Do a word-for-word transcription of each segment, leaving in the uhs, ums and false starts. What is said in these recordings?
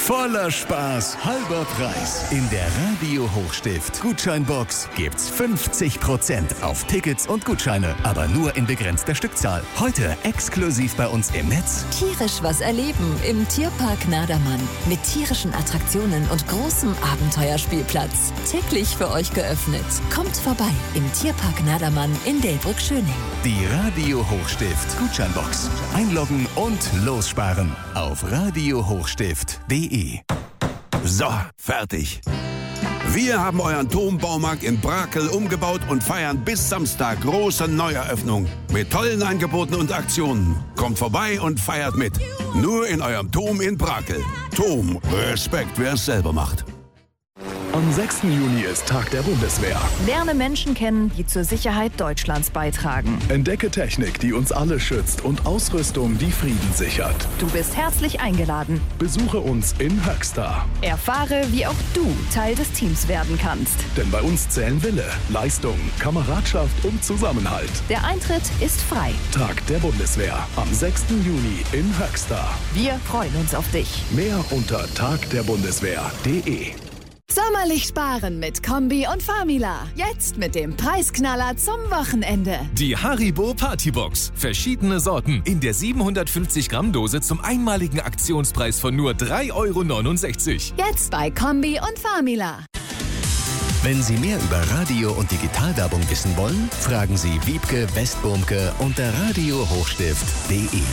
Voller Spaß, halber Preis. In der Radio Hochstift Gutscheinbox gibt's fünfzig Prozent auf Tickets und Gutscheine. Aber nur in begrenzter Stückzahl. Heute exklusiv bei uns im Netz. Tierisch was erleben im Tierpark Nadermann. Mit tierischen Attraktionen und großem Abenteuerspielplatz. Täglich für euch geöffnet. Kommt vorbei im Tierpark Nadermann in Delbrück-Schöning. Die Radio Hochstift Gutscheinbox. Einloggen und lossparen auf radio hochstift punkt de. So, fertig. Wir haben euren Turmbaumarkt in Brakel umgebaut und feiern bis Samstag große Neueröffnung. Mit tollen Angeboten und Aktionen. Kommt vorbei und feiert mit. Nur in eurem Turm in Brakel. Turm, Respekt, wer es selber macht. Am sechsten Juni ist Tag der Bundeswehr. Lerne Menschen kennen, die zur Sicherheit Deutschlands beitragen. Entdecke Technik, die uns alle schützt und Ausrüstung, die Frieden sichert. Du bist herzlich eingeladen. Besuche uns in Höxter. Erfahre, wie auch du Teil des Teams werden kannst. Denn bei uns zählen Wille, Leistung, Kameradschaft und Zusammenhalt. Der Eintritt ist frei. Tag der Bundeswehr am sechsten Juni in Höxter. Wir freuen uns auf dich. Mehr unter tagderbundeswehr punkt de. Sommerlich sparen mit Kombi und Famila. Jetzt mit dem Preisknaller zum Wochenende. Die Haribo Partybox. Verschiedene Sorten in der siebenhundertfünfzig Gramm Dose zum einmaligen Aktionspreis von nur drei Euro neunundsechzig. Jetzt bei Kombi und Famila. Wenn Sie mehr über Radio- und Digitalwerbung wissen wollen, fragen Sie Wiebke Westburmke unter radio hochstift punkt de.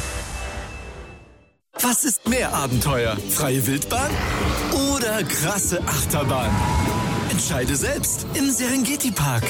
Was ist mehr Abenteuer? Freie Wildbahn oder krasse Achterbahn? Entscheide selbst im Serengeti Park.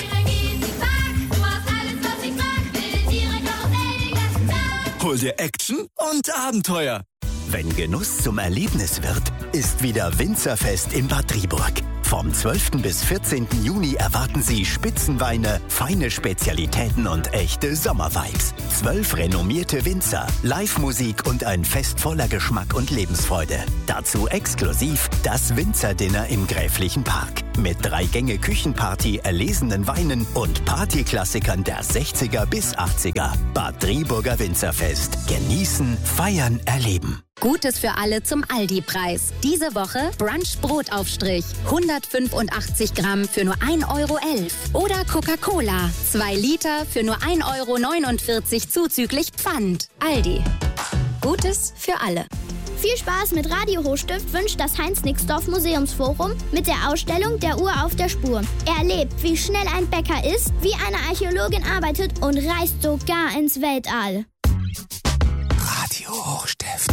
Hol dir Action und Abenteuer. Wenn Genuss zum Erlebnis wird, ist wieder Winzerfest in Bad Driburg. Vom zwölften bis vierzehnten Juni erwarten Sie Spitzenweine, feine Spezialitäten und echte Sommervibes. Zwölf renommierte Winzer, Live-Musik und ein Fest voller Geschmack und Lebensfreude. Dazu exklusiv das Winzerdinner im Gräflichen Park. Mit drei Gänge Küchenparty, erlesenen Weinen und Partyklassikern der sechziger bis achtziger. Bad Driburger Winzerfest. Genießen, feiern, erleben. Gutes für alle zum Aldi-Preis. Diese Woche Brunch-Brotaufstrich. hundertfünfundachtzig Gramm für nur ein Euro elf. Oder Coca-Cola. zwei Liter für nur ein Euro neunundvierzig zuzüglich Pfand. Aldi. Gutes für alle. Viel Spaß mit Radio Hochstift wünscht das Heinz-Nixdorf Museumsforum mit der Ausstellung Der Uhr auf der Spur. Erlebt, wie schnell ein Bäcker ist, wie eine Archäologin arbeitet und reist sogar ins Weltall. Radio Hochstift.